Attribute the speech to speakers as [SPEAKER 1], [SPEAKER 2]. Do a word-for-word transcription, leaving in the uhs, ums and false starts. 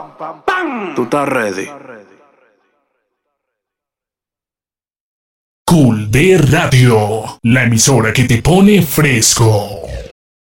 [SPEAKER 1] ¿Tú estás ready?
[SPEAKER 2] Cool D Radio, la emisora que te pone fresco.